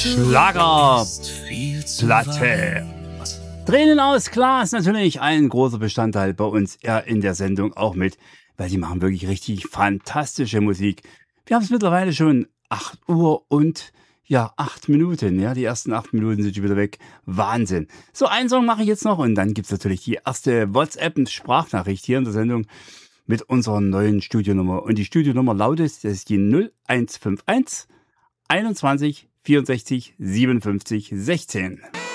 Schlagerplatte. Tränen aus Glas, natürlich ein großer Bestandteil bei uns in der Sendung auch mit, weil die machen wirklich richtig fantastische Musik. Wir haben es mittlerweile schon 8 Uhr und 8 Minuten. Ja, die ersten 8 Minuten sind schon wieder weg. Wahnsinn. So, einen Song mache ich jetzt noch und dann gibt's natürlich die erste WhatsApp-Sprachnachricht hier in der Sendung mit unserer neuen Studionummer. Und die Studionummer lautet, das ist die 0151 21 64 57 16.